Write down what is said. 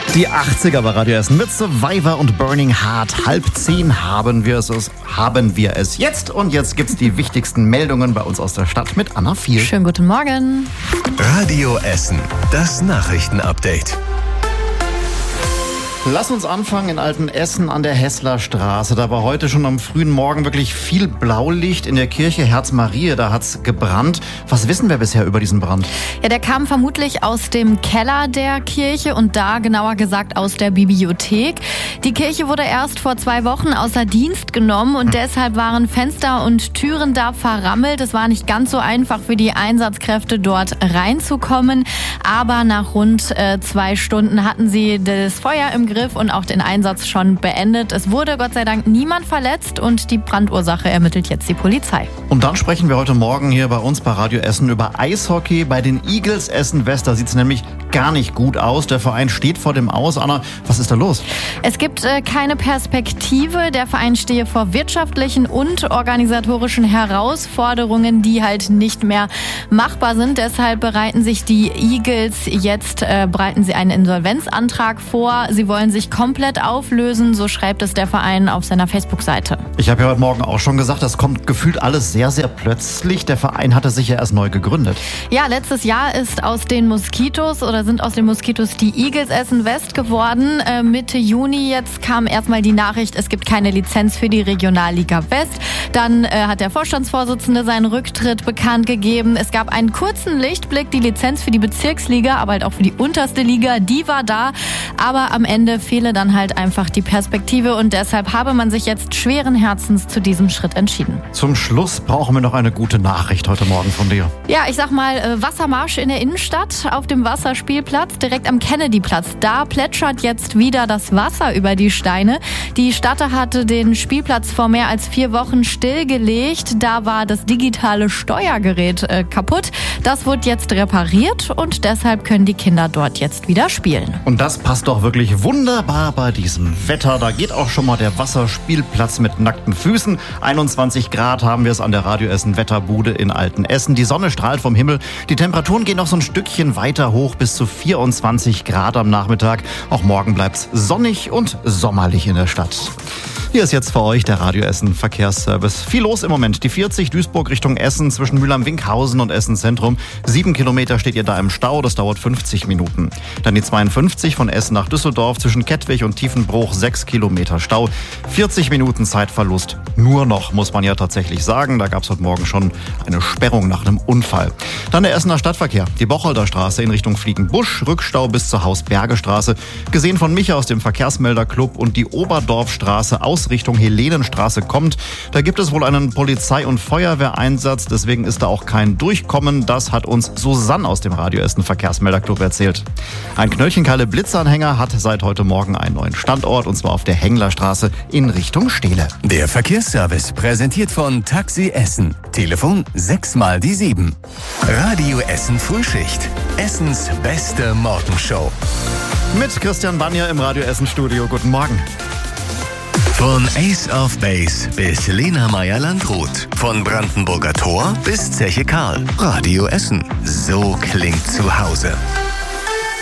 Die 80er bei Radio Essen mit Survivor und Burning Heart. 9:30 haben wir es jetzt. Und jetzt gibt's die wichtigsten Meldungen bei uns aus der Stadt mit Anna Viel. Schönen guten Morgen. Radio Essen, das Nachrichtenupdate. Lass uns anfangen in Altenessen an der Hesslerstraße. Da war heute schon am frühen Morgen wirklich viel Blaulicht in der Kirche Herz Mariä. Da hat's gebrannt. Was wissen wir bisher über diesen Brand? Ja, der kam vermutlich aus dem Keller der Kirche und da genauer gesagt aus der Bibliothek. Die Kirche wurde erst vor 2 Wochen außer Dienst genommen und deshalb waren Fenster und Türen da verrammelt. Es war nicht ganz so einfach für die Einsatzkräfte dort reinzukommen. Aber nach rund 2 Stunden hatten sie das Feuer im Griff und auch den Einsatz schon beendet. Es wurde Gott sei Dank niemand verletzt und die Brandursache ermittelt jetzt die Polizei. Und dann sprechen wir heute Morgen hier bei uns bei Radio Essen über Eishockey. Bei den Eagles Essen West, da sieht es nämlich gar nicht gut aus. Der Verein steht vor dem Aus. Anna, was ist da los? Es gibt keine Perspektive. Der Verein stehe vor wirtschaftlichen und organisatorischen Herausforderungen, die halt nicht mehr machbar sind. Deshalb bereiten sich die Eagles jetzt einen Insolvenzantrag vor. Sie wollen sich komplett auflösen, so schreibt es der Verein auf seiner Facebook-Seite. Ich habe ja heute Morgen auch schon gesagt, das kommt gefühlt alles sehr, sehr plötzlich. Der Verein hatte sich ja erst neu gegründet. Ja, letztes Jahr sind aus den Moskitos die Eagles Essen West geworden. Mitte Juni jetzt kam erstmal die Nachricht, es gibt keine Lizenz für die Regionalliga West. Dann hat der Vorstandsvorsitzende seinen Rücktritt bekannt gegeben. Es gab einen kurzen Lichtblick, die Lizenz für die Bezirksliga, aber halt auch für die unterste Liga, die war da. Aber am Ende fehle dann halt einfach die Perspektive und deshalb habe man sich jetzt schweren Herzens zu diesem Schritt entschieden. Zum Schluss brauchen wir noch eine gute Nachricht heute Morgen von dir. Ja, ich sag mal, Wassermarsch in der Innenstadt auf dem Wasserspielplatz, direkt am Kennedyplatz. Da plätschert jetzt wieder das Wasser über die Steine. Die Stadt hatte den Spielplatz vor mehr als 4 Wochen stillgelegt. Da war das digitale Steuergerät kaputt. Das wird jetzt repariert und deshalb können die Kinder dort jetzt wieder spielen. Und das passt doch wirklich wunderbar bei diesem Wetter. Da geht auch schon mal der Wasserspielplatz mit nackten Füßen. 21 Grad haben wir es an der Radio Essen Wetterbude in Altenessen. Die Sonne strahlt vom Himmel. Die Temperaturen gehen noch so ein Stückchen weiter hoch bis zu 24 Grad am Nachmittag. Auch morgen bleibt's sonnig und sommerlich in der Stadt. Hier ist jetzt für euch der Radio Essen Verkehrsservice. Viel los im Moment. Die 40 Duisburg Richtung Essen zwischen Mülheim-Winkhausen und Essen Zentrum. 7 Kilometer steht ihr da im Stau. Das dauert 50 Minuten. Dann die 52 von Essen nach Düsseldorf zwischen Kettwig und Tiefenbruch. 6 Kilometer Stau. 40 Minuten Zeitverlust. Nur noch, muss man ja tatsächlich sagen. Da gab es heute Morgen schon eine Sperrung nach einem Unfall. Dann der Essener Stadtverkehr. Die Bocholder Straße in Richtung Fliegenbusch. Rückstau bis zur Hausbergestraße. Gesehen von Micha aus dem Verkehrsmelderclub. Und die Oberdorfstraße aus Richtung Helenenstraße kommt. Da gibt es wohl einen Polizei- und Feuerwehreinsatz. Deswegen ist da auch kein Durchkommen. Das hat uns Susanne aus dem Radio Essen Verkehrsmelderclub erzählt. Ein knöllchenkalle Blitzanhänger hat seit heute Morgen einen neuen Standort. Und zwar auf der Henglerstraße in Richtung Steele. Der Verkehrsservice präsentiert von Taxi Essen. Telefon 6x7. Radio Essen Frühschicht. Essens beste Morgenshow. Mit Christian Banjer im Radio Essen Studio. Guten Morgen. Von Ace of Base bis Lena Meyer-Landrut. Von Brandenburger Tor bis Zeche Karl. Radio Essen. So klingt zu Hause.